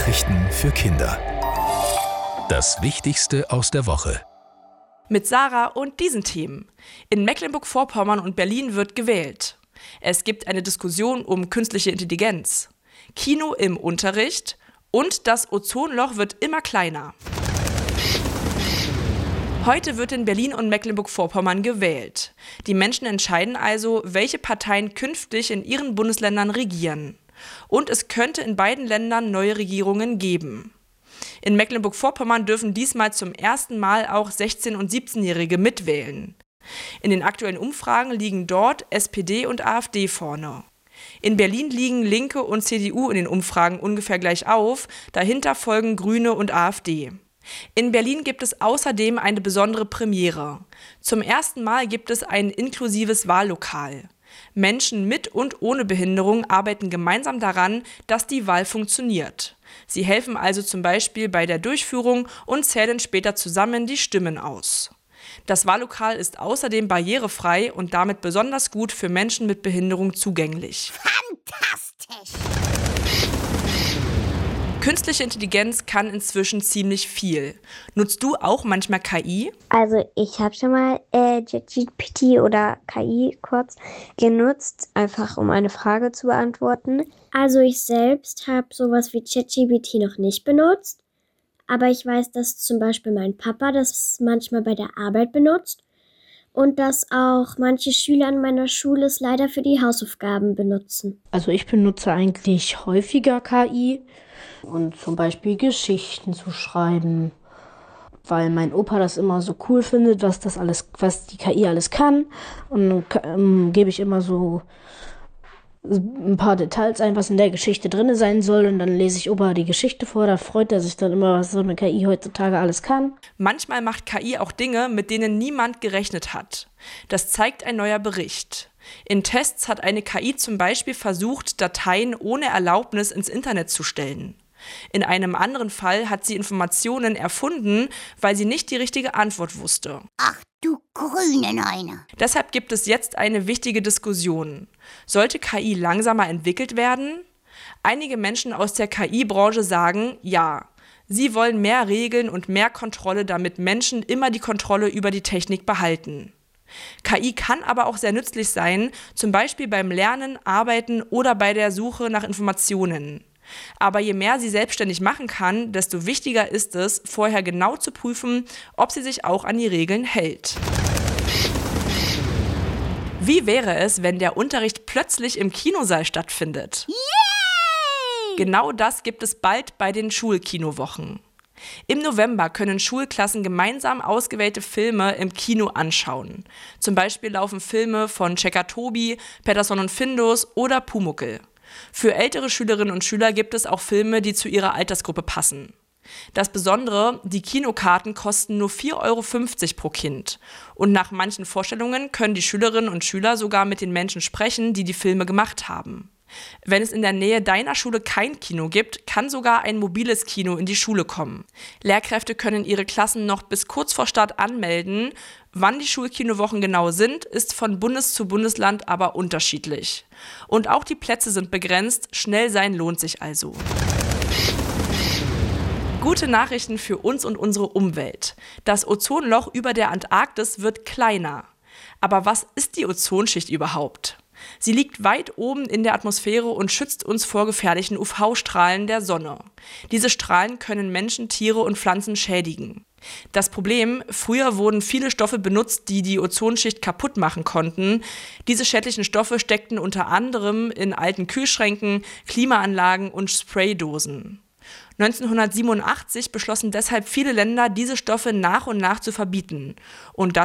Nachrichten für Kinder. Das Wichtigste aus der Woche. Mit Sarah und diesen Themen. In Mecklenburg-Vorpommern und Berlin wird gewählt. Es gibt eine Diskussion um künstliche Intelligenz. Kino im Unterricht und das Ozonloch wird immer kleiner. Heute wird in Berlin und Mecklenburg-Vorpommern gewählt. Die Menschen entscheiden also, welche Parteien künftig in ihren Bundesländern regieren. Und es könnte in beiden Ländern neue Regierungen geben. In Mecklenburg-Vorpommern dürfen diesmal zum ersten Mal auch 16- und 17-Jährige mitwählen. In den aktuellen Umfragen liegen dort SPD und AfD vorne. In Berlin liegen Linke und CDU in den Umfragen ungefähr gleich auf, dahinter folgen Grüne und AfD. In Berlin gibt es außerdem eine besondere Premiere. Zum ersten Mal gibt es ein inklusives Wahllokal. Menschen mit und ohne Behinderung arbeiten gemeinsam daran, dass die Wahl funktioniert. Sie helfen also zum Beispiel bei der Durchführung und zählen später zusammen die Stimmen aus. Das Wahllokal ist außerdem barrierefrei und damit besonders gut für Menschen mit Behinderung zugänglich. Fantastisch! Künstliche Intelligenz kann inzwischen ziemlich viel. Nutzt du auch manchmal KI? Also ich habe schon mal ChatGPT oder KI kurz genutzt, einfach um eine Frage zu beantworten. Also ich selbst habe sowas wie ChatGPT noch nicht benutzt, aber ich weiß, dass zum Beispiel mein Papa das manchmal bei der Arbeit benutzt und dass auch manche Schüler an meiner Schule es leider für die Hausaufgaben benutzen. Also ich benutze eigentlich häufiger KI und zum Beispiel Geschichten zu schreiben, weil mein Opa das immer so cool findet, was die KI alles kann. Und dann gebe ich immer so ein paar Details ein, was in der Geschichte drin sein soll. Und dann lese ich Opa die Geschichte vor. Da freut er sich dann immer, was so eine KI heutzutage alles kann. Manchmal macht KI auch Dinge, mit denen niemand gerechnet hat. Das zeigt ein neuer Bericht. In Tests hat eine KI zum Beispiel versucht, Dateien ohne Erlaubnis ins Internet zu stellen. In einem anderen Fall hat sie Informationen erfunden, weil sie nicht die richtige Antwort wusste. Ach du grüne Neune! Deshalb gibt es jetzt eine wichtige Diskussion. Sollte KI langsamer entwickelt werden? Einige Menschen aus der KI-Branche sagen, ja. Sie wollen mehr Regeln und mehr Kontrolle, damit Menschen immer die Kontrolle über die Technik behalten. KI kann aber auch sehr nützlich sein, zum Beispiel beim Lernen, Arbeiten oder bei der Suche nach Informationen. Aber je mehr sie selbstständig machen kann, desto wichtiger ist es, vorher genau zu prüfen, ob sie sich auch an die Regeln hält. Wie wäre es, wenn der Unterricht plötzlich im Kinosaal stattfindet? Yay! Genau das gibt es bald bei den Schulkinowochen. Im November können Schulklassen gemeinsam ausgewählte Filme im Kino anschauen. Zum Beispiel laufen Filme von Checker Tobi, Pettersson und Findus oder Pumuckl. Für ältere Schülerinnen und Schüler gibt es auch Filme, die zu ihrer Altersgruppe passen. Das Besondere, die Kinokarten kosten nur 4,50 € pro Kind. Und nach manchen Vorstellungen können die Schülerinnen und Schüler sogar mit den Menschen sprechen, die die Filme gemacht haben. Wenn es in der Nähe deiner Schule kein Kino gibt, kann sogar ein mobiles Kino in die Schule kommen. Lehrkräfte können ihre Klassen noch bis kurz vor Start anmelden. Wann die Schulkinowochen genau sind, ist von Bundes zu Bundesland aber unterschiedlich. Und auch die Plätze sind begrenzt, schnell sein lohnt sich also. Gute Nachrichten für uns und unsere Umwelt. Das Ozonloch über der Antarktis wird kleiner. Aber was ist die Ozonschicht überhaupt? Sie liegt weit oben in der Atmosphäre und schützt uns vor gefährlichen UV-Strahlen der Sonne. Diese Strahlen können Menschen, Tiere und Pflanzen schädigen. Das Problem: Früher wurden viele Stoffe benutzt, die die Ozonschicht kaputt machen konnten. Diese schädlichen Stoffe steckten unter anderem in alten Kühlschränken, Klimaanlagen und Spraydosen. 1987 beschlossen deshalb viele Länder, diese Stoffe nach und nach zu verbieten. Und das